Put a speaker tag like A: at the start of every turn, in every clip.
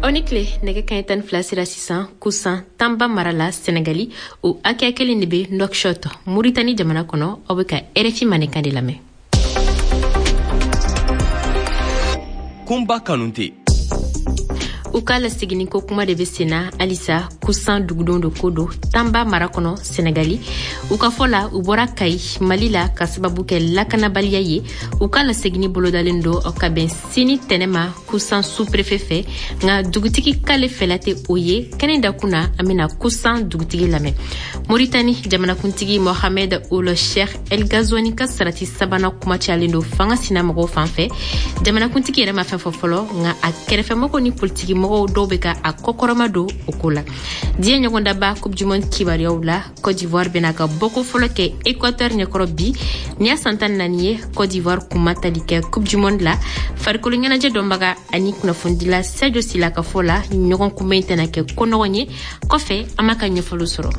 A: Onikle nege kanyetan flasira sisan kusan tamba marala Senegali ou akakele nebe Nouakchott Mauritanie jamana kono obeka RFI manekandi lame.
B: Kumba Kanunte
A: Ukala sigini ko kuma de besena alisa kusan dugudon do kodo tamba marakono Senegali ukafola ubora kai malila kasababu ke lakana baliyaye ukala sigini bolodalendo okaben sini tenema kusan sous-préfet nga dugutiki kale felate oye kanenda kuna amina kusan dugutiki lame. Mauritanie jamana kuntigi Mohamed Ould Cheikh El Ghazouani kasarati sabana kuma chalendo fanga sinamago fanfe jamana kuntigi rema fafofolo nga akerefe moko ni politiki mogo dobeka a kokoromado okola die nyagonda ba coupe du monde kibariawla Côte d'Ivoire benaka boko foloke Équateur nyakorobi nya santan nanie Côte d'Ivoire kumatalike coupe du monde la farikolo ngana je dombaga ani kuna fundila Sadio Sila ka fola nyogon kumentena ke kononye kofe amaka nyefolo soro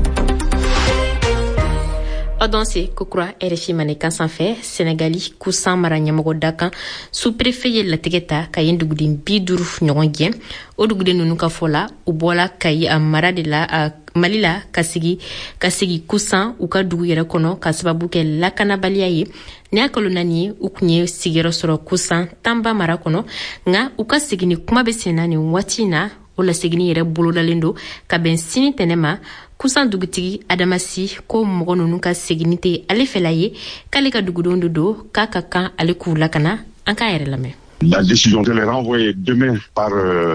A: Odanse kokura RFI maneka sanfe Senegali kusan maranyamogo dakan sous-préfet la tegeta kayen dugudin biduru nyongen o dugudin nunuka fola ubola kay amara de la malila kasigi kusan uka dugu yere kono kasababu ke lakana baliyaye ne akolonani ukunye sigero soro kusan tamba marakono nga uka sigini kuma besenani watina ola sigini yere bolodalendo kaben sini tenema kusan dugutigi adamasi ko mogo nunu ka seginite ale felaye kale ka dugudondo do kaka ale kula kana anka yere lame.
C: La décision de les renvoyer demain par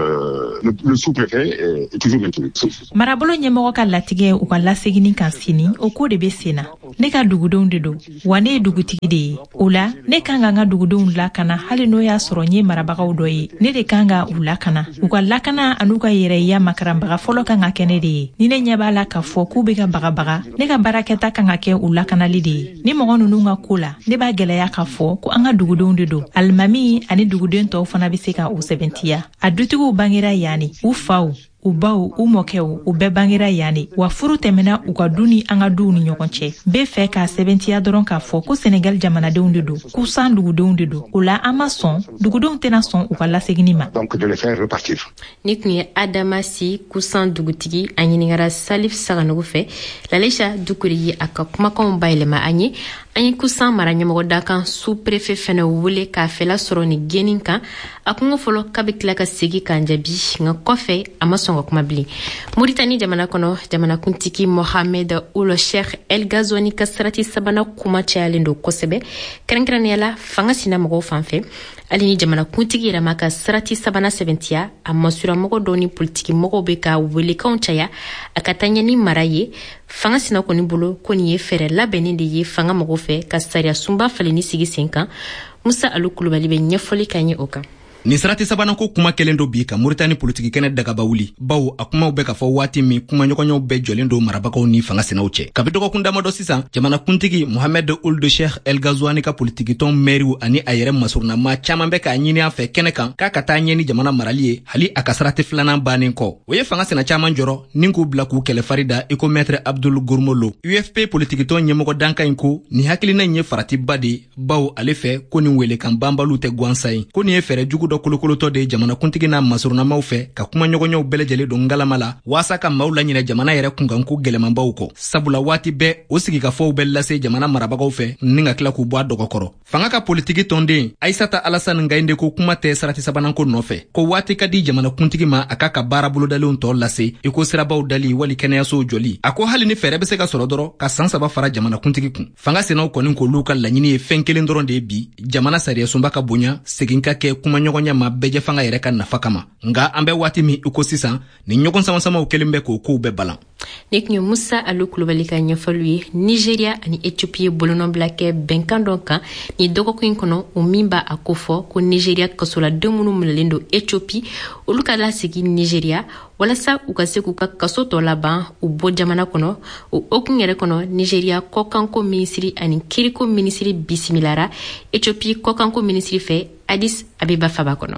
C: le sous-préfet est toujours maintenue.
D: Marabolo nyemoko ka latige u ka lasegini kan sini o ko de be sena ne ka dugudon de do wane dugutigi de ola ne kanga nga dugudon la kana hali no ya soro nye marabagaw do ye ne de kanga u la kana u ka lakana anuka yere ya makarambaga folo kanga kene de ni ne nyaba la ka fo ku be ka baga ne ka baraketa kanga ke u la kana lide ni mogo nunu nga kula ne ba geleya ka fo ko anga dugudon de do almami ani duguden to fana bi se ka u sebentiya a dutigu bangira yani u faw u baw u mokɛw u bɛɛ bangira yani wa furu tɛmɛna u ka duni an ka duw ni ɲɔgɔn cɛ bɛɛ fɛ ka sɛbɛntiya dɔrɔn k'a fɔ ko Senegal jamanadenw de don kusan dugudenw de don o la an ma sɔn dugudenw tɛna sɔn u ka lasegini ma.
C: Donc de les faire repartir.
A: Ni kun ye Adamasi kusan dugutigi a ɲiningara Salif Saganogo fɛ Lalecha Dukuri ye a ka kumakanw bayɛlɛma an ye kusan mara ɲɛmɔgɔ dakan sous-préfet fɛnɛ wele k'a fɛla sɔrɔ ni geni kan a kungo fɔlɔ k'a bɛ tila ka segi k'an jaabi nka kɔfɛ a ma sɔn ka kuma bilen. Mauritanie jamana kɔnɔ jamanakuntigi Mohamed Ould Cheikh El Ghazouani ka sarati sabana kuma cayalen don kosɛbɛ kɛrɛnkɛrɛnnenya la fanga sina mɔgɔw fanfɛ hali ni jamanakuntigi yɛrɛ ma ka sarati sabana sɛbɛntiya a masura mɔgɔ dɔw ni politiki mɔgɔw bɛ ka welekanw caya a ka taa ɲɛ ni mara ye fanga sina kɔni bolo ko nin ye fɛɛrɛ labɛnnen de ye fanga mɔgɔw fɛ ka sariya sunba faleni sigi sen kan Musa Alu Kulubali bɛ ɲɛfɔli k'an ye o kan.
B: Ni sarati sabanan ko kuma kelen do bi ka Mauritanie politiki kɛnɛ dagaba wuli bawo a kumaw bɛ ka fɔ waati min kuma ɲɔgɔnɲɔw bɛ jɔlen do marabagaw ni fanga senaw cɛ kabi dɔgɔkun damadɔ sisan jamanakuntigi Mohamed Ould Cheikh El Ghazouani ka politiki tɔn mɛriw ani a yɛrɛ masurunama caman bɛ k'a ɲini a fɛ kɛnɛ kan k'a ka taa ɲɛ ni jamana marali ye hali a ka sarati filanan bannen kɔ o ye fanga sena caman jɔrɔ nin k'u bila k'u kɛlɛfari da iko maître Abdoul Gourmolo UFP politiki tɔn ɲɛmɔgɔ danka in ko ni hakilina in ye faratiba de bawo ale fɛ ko nin wele kan banbalu tɛ gansan ye ko nin ye fɛɛrɛ jugu dɔ kolokolotɔ de jamanakuntigi n'a masurunamaw fɛ ka kuma ɲɔgɔnɲɔw bɛɛ lajɛlen don ngalama la waasa ka maaw laɲinɛ jamana yɛrɛ kunkanko gɛlɛmanbaw kɔ sabula waati bɛɛ o sigikafɔw bɛ lase jamana marabagaw fɛ ni ka tila k'u bɔ a dɔgɔkɔrɔ fanga ka politiki tɔnden Aissata Alassane Gaïndé ko kuma tɛ sarati sabanan ko nɔfɛ ko waati ka di jamanakuntigi ma a ka baara bolodalenw tɔ lase iko sirabaw dali wali kɛnɛyasow jɔli a ko hali ni fɛɛrɛ bɛ se ka sɔrɔ dɔrɔn ka san 3 fara jamanakuntigi kun fanga senaw kɔni k'olu ka laɲini ye fɛn kelen dɔrɔn de ye bi jamana sariya sunba ka bonya segin ka kɛ kuma ɲɔgɔnya ma bɛɛ fanga yɛrɛ ka nafa kama nga an bɛ waati min iko sisan ni ɲɔgɔn samasamaw kelen bɛ k'o kow bɛ balan.
A: Ne kun ye Musa Alu Kulubali ka ɲɛfɔli ye Nigeria ani Ethiopie ye bolonɔbila kɛ bɛnkan dɔ kan ni dɔgɔkun kɔnɔ o min b'a a ko fɔ ko Nigeria kasoladen minnu minɛlen don Ethiopie olu ka lasegi Nigeria walasa u ka se k'u ka kaso tɔ laban u bɔ jamana kɔnɔ o okun yɛrɛ kɔnɔ Nigeria kɔkanko minisiri ani kiriko minisiri bisimilara Ethiopie kɔkanko minisiri fɛ Addis Abeba faba kɔnɔ.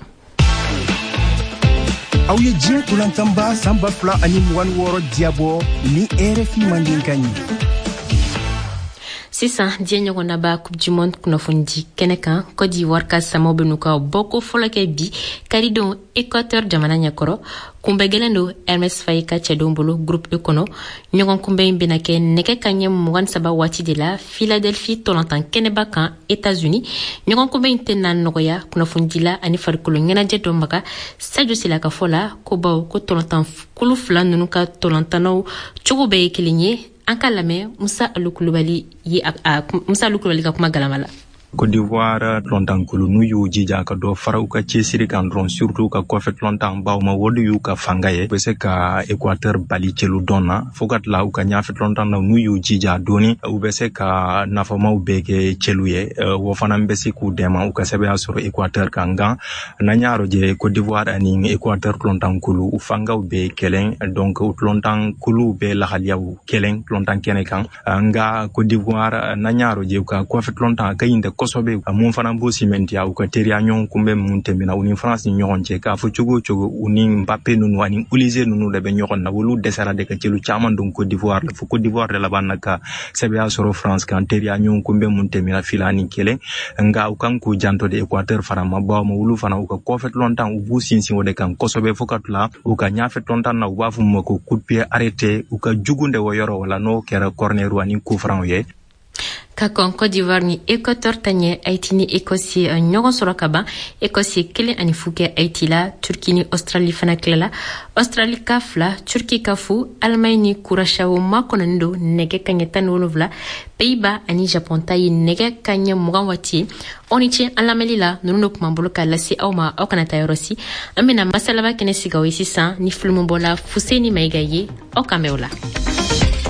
E: aw ye diɲɛ kulantanba san 2026 diabɔ ni RFI Mandinka ye.
A: sisan diɲɛ ɲɔgɔnna ba coupe du monde kunnafoni kɛnɛ kan Côte d'Ivoire ka samaw bɛ n'u ka bɔko fɔlɔ kɛ bi karidenw Équateur jamana ɲɛkɔrɔ kunbɛ gɛlɛn don Hermes Faye ka cɛdenw bolo groupe E kɔnɔ ɲɔgɔn kunbɛ in bɛna kɛ nɛgɛ kanɲɛ 23 waati de la Philadelphie tɔlɔntan kɛnɛba kan États-Unis ɲɔgɔn kunbɛ in tɛna nɔgɔya kunnafonidila ani farikolo ɲɛnajɛ dɔnbaga Sadio Sila ka fɔ la ko bawo ko tɔlɔntan kulu fila ninnu ka tɔlɔntanaw cogo bɛɛ ye kelen ye an ka lamɛn Musa Alukulubali ka kuma galama la.
F: Côte d'Ivoire tɔlɔntankulu n'u y'u jija ka dɔ fara u ka cɛsiri kan dɔrɔn surtout ka kɔfɛ tɔlɔntan baw ma o de y'u ka fanga ye u bɛ se ka Équateur bali cɛlu dɔn na fo ka tila u ka ɲafɛ tɔlɔntan na n'u y'u jija dɔɔni u bɛ se ka nafamaw bɛɛ kɛ cɛlu ye o fana bɛ se k'u dɛmɛ u ka sɛbɛya sɔrɔ Équateur kan nka n'an y'a lajɛ Côte d'Ivoire ani Équateur tɔlɔntankulu u fangaw bɛ kɛlɛ donc u tɔlɔntankulu bɛ lahaliyaw kɛlɛ tɔlɔntan kɛnɛ kan nka Côte d'Ivoire n'an y'a lajɛ u ka kɔfɛ tɔlɔntan ka ɲi dɛ kosɔbɛ mun fana b'o simentiya u ka teriya ɲɔgɔn kunbɛ mun tɛmɛna u ni France ni ɲɔgɔn cɛ k'a fɔ cogo o cogo u ni Mbappé ninnu ani Olise ninnu de bɛ ɲɔgɔn na olu dɛsɛra de ka celu caman don Côte d'Ivoire la fo Côte d'Ivoire de laban na ka sɛbɛya sɔrɔ France kan teriya ɲɔgɔn kunbɛ mun tɛmɛna fila ni kelen nka u kan k'u janto de Équateur fara ma baw ma olu fana u ka kɔfɛ tɔlɔntan u b'u sinsin o de kan kosɔbɛ fo ka tila u ka ɲafɛ tɔlɔntan na u b'a fɔ ma ko coup de pied arrêté u ka jugun de o yɔrɔ wala n'o kɛra corner ani coup franc ye
A: ka kɔn Côte d'Ivoire ni Équateur ta ɲɛ Haïti ni Écosse ɲɔgɔn sɔrɔ ka ban Écosse 1-0 kɛ Haïti la Turquie ni Australie fana tilala Australie ka 2 Turquie ka 0 Allemagne ni Curaçao makɔnɔni don nɛgɛ kanɲɛ 17 Pays-Bas ani Japon ta ye nɛgɛ kanɲɛ 20 waati o ni ce an lamɛnli la ninnu de tun bolo ka lase aw ma aw kana taa yɔrɔ si an bɛna masalaba kɛnɛ sigi aw ye sisan ni filimu bɔla Fuseni Mayiga ye aw kan bɛn o la